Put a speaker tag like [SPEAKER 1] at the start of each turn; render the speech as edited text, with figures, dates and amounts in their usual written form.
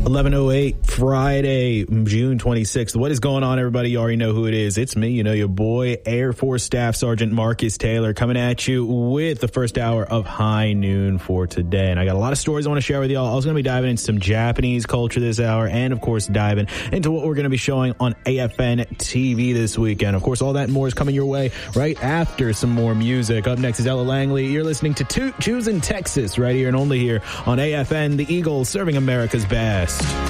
[SPEAKER 1] 11:08 Friday, June 26th. What is going on, everybody? You already know who it is. It's me, your boy, Air Force Staff Sergeant Marcus Taylor, coming at you with the first hour of High Noon for today. And I got a lot of stories I want to share with y'all. I was going to be diving into some Japanese culture this hour and, of course, diving into what we're going to be showing on AFN TV this weekend. Of course, all that and more is coming your way right after some more music. Up next is Ella Langley. You're listening to Choosing Texas right here and only here on AFN, the Eagles serving America's best.